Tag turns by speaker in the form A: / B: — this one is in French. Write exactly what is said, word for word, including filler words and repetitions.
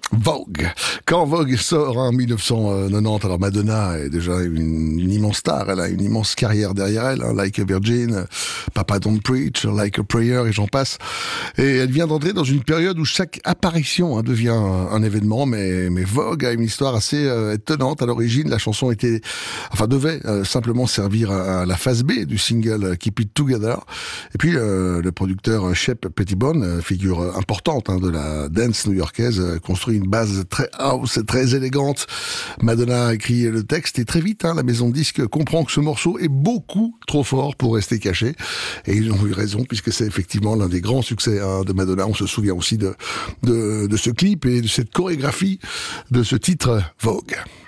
A: Vogue. Quand Vogue sort en mille neuf cent quatre-vingt-dix, alors Madonna est déjà une, une immense star, elle a une immense carrière derrière elle, hein, Like a Virgin, Papa Don't Preach, Like a Prayer et j'en passe. Et elle vient d'entrer dans une période où chaque apparition hein, devient un, un événement, mais, mais Vogue a une histoire assez euh, étonnante. À l'origine, la chanson était, enfin devait euh, simplement servir à, à la phase B du single Keep It Together. Et puis euh, le producteur Shep Pettibone, figure importante hein, de la dance new-yorkaise, construit une base très house et très élégante. Madonna a écrit le texte et très vite, hein, la maison de disques comprend que ce morceau est beaucoup trop fort pour rester caché. Et ils ont eu raison puisque c'est effectivement l'un des grands succès hein, de Madonna. On se souvient aussi de, de, de ce clip et de cette chorégraphie de ce titre Vogue.